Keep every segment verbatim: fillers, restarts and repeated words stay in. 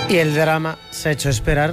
Y el drama se ha hecho esperar,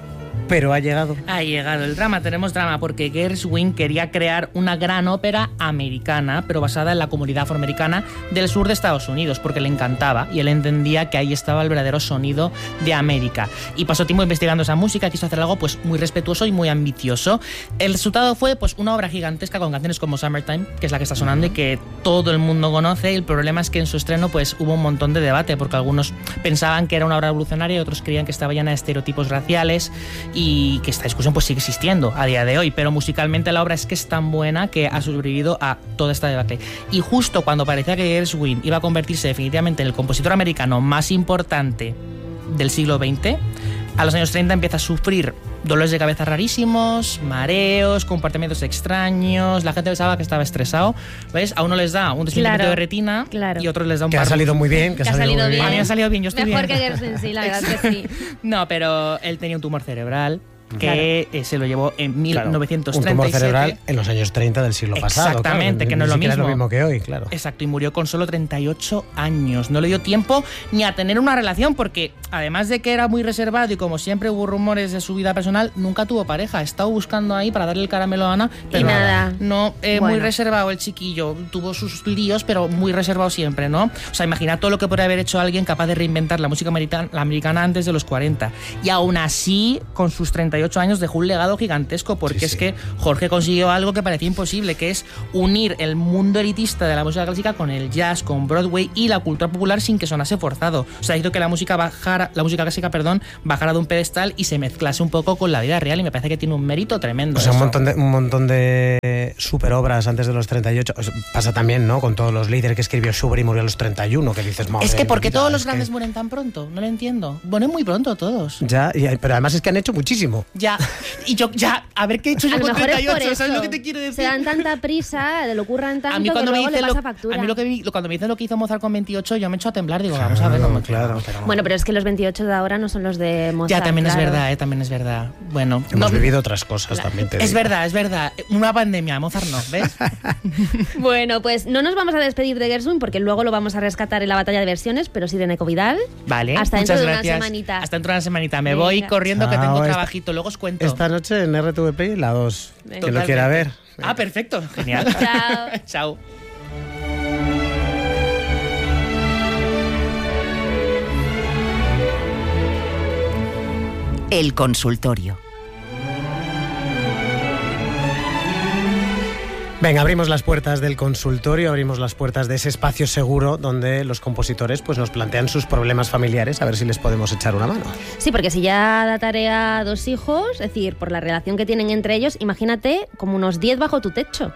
pero ha llegado. Ha llegado el drama, tenemos drama, porque Gershwin quería crear una gran ópera americana, pero basada en la comunidad afroamericana del sur de Estados Unidos, porque le encantaba y él entendía que ahí estaba el verdadero sonido de América. Y pasó tiempo investigando esa música, quiso hacer algo pues muy respetuoso y muy ambicioso. El resultado fue pues una obra gigantesca con canciones como Summertime, que es la que está sonando y que todo el mundo conoce. Y el problema es que en su estreno pues hubo un montón de debate, porque algunos pensaban que era una obra revolucionaria y otros creían que estaba llena de estereotipos raciales, y que esta discusión pues sigue existiendo a día de hoy, pero musicalmente la obra es que es tan buena que ha sobrevivido a todo este debate. Y justo cuando parecía que Gershwin iba a convertirse definitivamente en el compositor americano más importante del siglo veinte, a los años treinta empieza a sufrir dolores de cabeza rarísimos, mareos, comportamientos extraños. La gente pensaba que estaba estresado. ¿Ves? A uno les da un desprendimiento Claro, de retina claro. y a otros les da un Que ha parvo. salido muy bien, que, Que ha salido, muy bien. A mí ha salido bien, yo estoy Mejor bien. que Gershwin, sí, la verdad que sí. No, pero él tenía un tumor cerebral Claro. que eh, se lo llevó en mil novecientos treinta y siete. Un tumor cerebral en los años treinta del siglo pasado. Exactamente, claro, que no es ni lo siquiera mismo. es lo mismo que hoy, claro. Exacto, y murió con solo treinta y ocho años. No le dio tiempo ni a tener una relación, porque además de que era muy reservado y como siempre hubo rumores de su vida personal, nunca tuvo pareja. Estaba buscando ahí para darle el caramelo a Ana, pero Y nada. no, eh, Bueno. muy reservado el chiquillo. Tuvo sus líos, pero muy reservado siempre, ¿no? O sea, imagina todo lo que podría haber hecho alguien capaz de reinventar la música americana, la americana antes de los cuarenta. Y aún así, con sus treinta y ocho años, dejó un legado gigantesco, porque Sí, es sí. que Jorge consiguió algo que parecía imposible, que es unir el mundo elitista de la música clásica con el jazz, con Broadway y la cultura popular sin que sonase forzado. O sea, hizo que la música bajara, la música clásica, perdón, bajara de un pedestal y se mezclase un poco con la vida real, y me parece que tiene un mérito tremendo. O sea, un eso. montón de, un montón de super obras antes de los treinta y ocho. O sea, pasa también, ¿no? Con todos los líderes que escribió Schubert y murió a los treinta y uno, que dices, madre Es que ¿por qué mía, todos los es grandes que- mueren tan pronto? No lo entiendo. Mueren muy pronto todos. Ya, y- pero además es que han hecho muchísimo. Ya. Y yo, ya, a ver qué he hecho A yo lo con mejor es treinta y por ocho, eso. ¿sabes lo que te quiero decir? Se dan tanta prisa, lo curran tanto A mí que cuando me luego le dicen pasa lo, factura. a mí lo que vi- cuando me dicen lo que hizo Mozart con veintiocho, yo me echo a temblar, digo, vamos a ver, no me claro. pero- Bueno, pero es que los veintiocho de ahora no son los de Mozart. ya, también claro. es verdad, eh, también es verdad. Bueno, Hemos no- vivido otras cosas la- también, te Es digo. verdad, es verdad. Una pandemia, Mozart no, ¿ves? Bueno, pues no nos vamos a despedir de Gershwin porque luego lo vamos a rescatar en la batalla de versiones, pero sí de Neco Vidal. Vale, Hasta dentro muchas de una gracias. semanita. Hasta dentro de una semanita. Me Venga. voy corriendo, que Chao, tengo esta- trabajito, luego os cuento. Esta noche en R T V Play la dos. Venga. Que lo quiera ver. Ah, perfecto, genial. Chao. Chao. El consultorio. Venga, abrimos las puertas del consultorio, abrimos las puertas de ese espacio seguro donde los compositores pues, nos plantean sus problemas familiares, a ver si les podemos echar una mano. Sí, porque si ya da tarea a dos hijos, es decir, por la relación que tienen entre ellos, imagínate como unos diez bajo tu techo.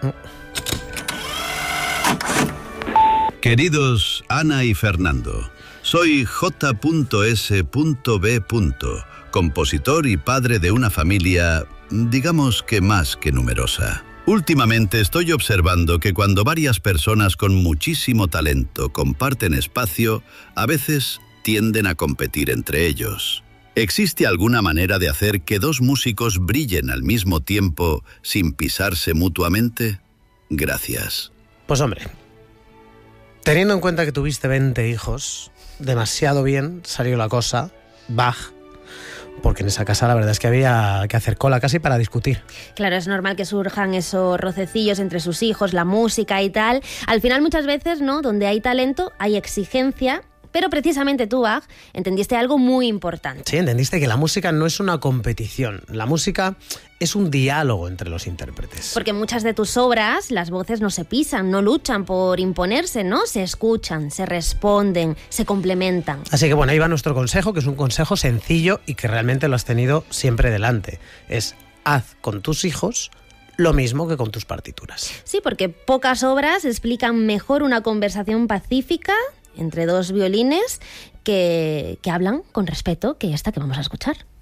Queridos Ana y Fernando, soy J S B, compositor y padre de una familia, digamos que más que numerosa. Últimamente estoy observando que cuando varias personas con muchísimo talento comparten espacio, a veces tienden a competir entre ellos. ¿Existe alguna manera de hacer que dos músicos brillen al mismo tiempo sin pisarse mutuamente? Gracias. Pues hombre, teniendo en cuenta que tuviste veinte hijos, demasiado bien salió la cosa, Bach, porque en esa casa la verdad es que había que hacer cola casi para discutir. Claro, es normal que surjan esos rocecillos entre sus hijos, la música y tal. Al final muchas veces, ¿no? Donde hay talento, hay exigencia. Pero precisamente tú, Bach, entendiste algo muy importante. Sí, entendiste que la música no es una competición, la música es un diálogo entre los intérpretes. Porque en muchas de tus obras las voces no se pisan, no luchan por imponerse, ¿no? Se escuchan, se responden, se complementan. Así que bueno, ahí va nuestro consejo, que es un consejo sencillo y que realmente lo has tenido siempre delante. Es haz con tus hijos lo mismo que con tus partituras. Sí, porque pocas obras explican mejor una conversación pacífica entre dos violines que, que hablan con respeto que esta que vamos a escuchar.